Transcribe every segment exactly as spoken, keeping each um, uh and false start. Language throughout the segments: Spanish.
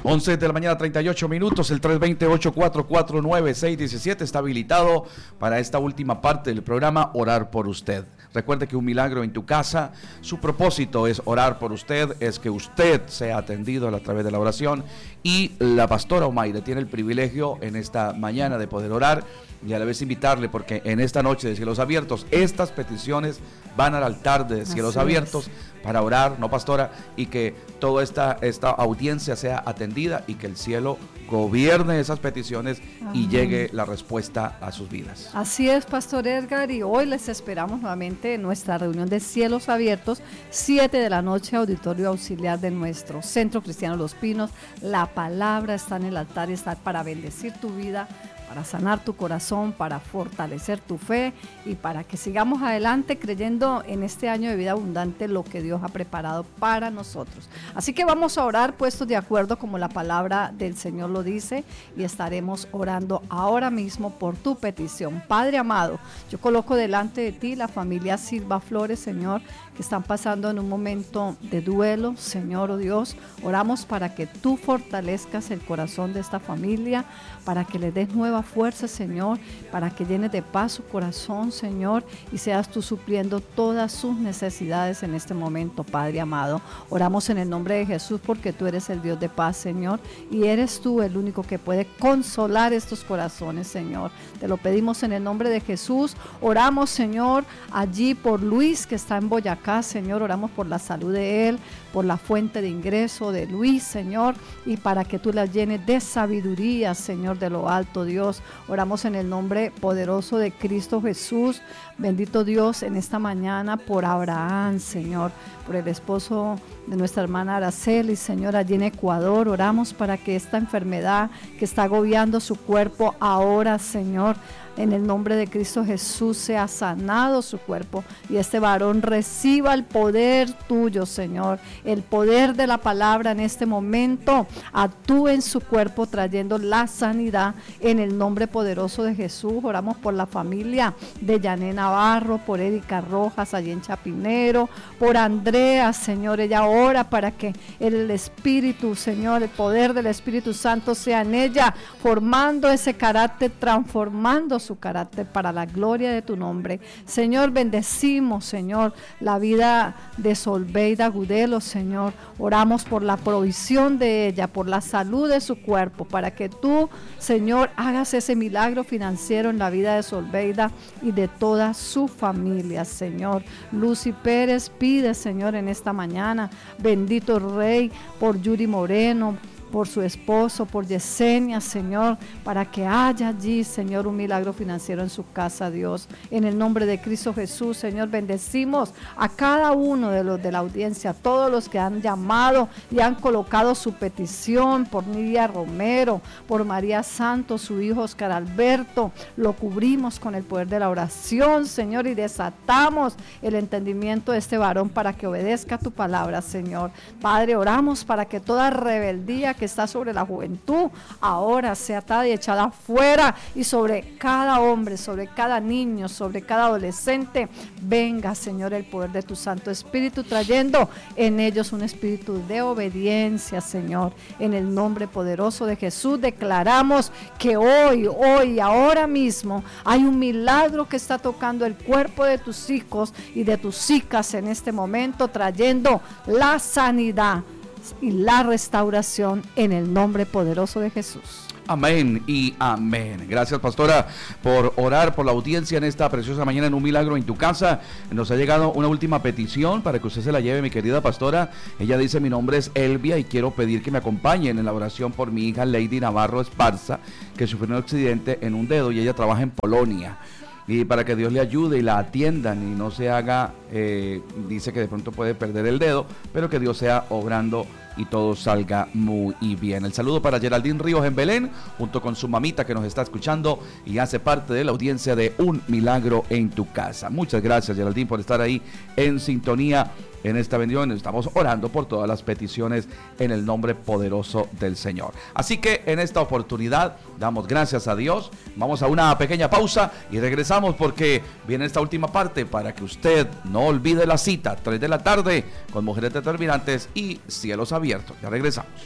once de la mañana, treinta y ocho minutos, el tres dos cero, ocho cuatro cuatro, nueve seis uno siete está habilitado para esta última parte del programa, Orar por Usted. Recuerde que un milagro en tu casa, su propósito es orar por usted, es que usted sea atendido a través de la oración, y la pastora Omaira tiene el privilegio en esta mañana de poder orar y a la vez invitarle, porque en esta noche de Cielos Abiertos, estas peticiones van al altar de Cielos Así Abiertos es. Para orar, ¿no, pastora? Y que toda esta, esta audiencia sea atendida y que el cielo gobierne esas peticiones Amén. Y llegue la respuesta a sus vidas. Así es, Pastor Edgar, y hoy les esperamos nuevamente en nuestra reunión de Cielos Abiertos, siete de la noche, auditorio auxiliar de nuestro Centro Cristiano Los Pinos. La palabra está en el altar y está para bendecir tu vida, para sanar tu corazón, para fortalecer tu fe y para que sigamos adelante creyendo en este año de vida abundante lo que Dios ha preparado para nosotros. Así que vamos a orar puestos de acuerdo como la palabra del Señor lo dice, y estaremos orando ahora mismo por tu petición. Padre amado, yo coloco delante de ti la familia Silva Flores, Señor, que están pasando en un momento de duelo, Señor, oh Dios. Oramos para que tú fortalezcas el corazón de esta familia, para que les des nueva fuerza, Señor, para que llenes de paz su corazón, Señor, y seas tú supliendo todas sus necesidades en este momento, Padre amado. Oramos en el nombre de Jesús porque tú eres el Dios de paz, Señor, y eres tú el único que puede consolar estos corazones, Señor. Te lo pedimos en el nombre de Jesús. Oramos, Señor, allí por Luis, que está en Boyacá, Señor. Oramos por la salud de él, por la fuente de ingreso de Luis, Señor, y para que tú la llenes de sabiduría, Señor, de lo alto, Dios. Oramos en el nombre poderoso de Cristo Jesús. Bendito Dios, en esta mañana por Abraham, Señor, por el esposo de nuestra hermana Araceli, Señor, allí en Ecuador. Oramos para que esta enfermedad que está agobiando su cuerpo ahora, Señor, en el nombre de Cristo Jesús, sea sanado su cuerpo y este varón reciba el poder tuyo, Señor, el poder de la palabra en este momento. Actúe en su cuerpo trayendo la sanidad en el nombre poderoso de Jesús. Oramos por la familia de Yané Navarro, por Erika Rojas allí en Chapinero, por Andrea, Señor. Ella ora para que el Espíritu, Señor, el poder del Espíritu Santo sea en ella, formando ese carácter, transformando su carácter para la gloria de tu nombre. Señor, bendecimos, Señor, la vida de Solveida Gudelo, Señor. Oramos por la provisión de ella, por la salud de su cuerpo, para que tú, Señor, hagas ese milagro financiero en la vida de Solveida y de toda su familia, Señor. Lucy Pérez pide, Señor, en esta mañana, bendito Rey, por Yuri Moreno, por su esposo, por Yesenia, Señor, para que haya allí, Señor, un milagro financiero en su casa, Dios. En el nombre de Cristo Jesús, Señor, bendecimos a cada uno de los de la audiencia, a todos los que han llamado y han colocado su petición, por Nidia Romero, por María Santos, su hijo Oscar Alberto. Lo cubrimos con el poder de la oración, Señor, y desatamos el entendimiento de este varón para que obedezca tu palabra, Señor. Padre, oramos para que toda rebeldía que está sobre la juventud ahora sea atada y echada fuera, y sobre cada hombre, sobre cada niño, sobre cada adolescente venga, Señor, el poder de tu Santo Espíritu, trayendo en ellos un espíritu de obediencia, Señor. En el nombre poderoso de Jesús declaramos que hoy, hoy, ahora mismo hay un milagro que está tocando el cuerpo de tus hijos y de tus hijas en este momento, trayendo la sanidad y la restauración en el nombre poderoso de Jesús. Amén y amén. Gracias, pastora, por orar por la audiencia en esta preciosa mañana en Un Milagro en tu Casa. Nos ha llegado una última petición para que usted se la lleve, mi querida pastora. Ella dice: mi nombre es Elvia y quiero pedir que me acompañen en la oración por mi hija Lady Navarro Esparza, que sufrió un accidente en un dedo y ella trabaja en Polonia. Y para que Dios le ayude y la atiendan y no se haga, eh, dice que de pronto puede perder el dedo, pero que Dios sea obrando y todo salga muy bien. El saludo para Geraldine Ríos en Belén, junto con su mamita que nos está escuchando y hace parte de la audiencia de Un Milagro en tu Casa. Muchas gracias, Geraldine, por estar ahí en sintonía en esta bendición. Estamos orando por todas las peticiones en el nombre poderoso del Señor. Así que en esta oportunidad damos gracias a Dios. Vamos a una pequeña pausa y regresamos porque viene esta última parte para que usted no olvide la cita, tres de la tarde, con Mujeres Determinantes y Cielos Abiertos. Ya regresamos.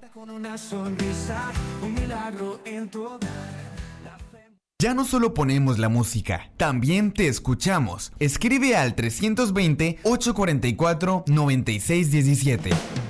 Con una sonrisa, un milagro en tu hogar. Ya no solo ponemos la música, también te escuchamos. Escribe al trescientos veinte, ochocientos cuarenta y cuatro, noventa y seis diecisiete.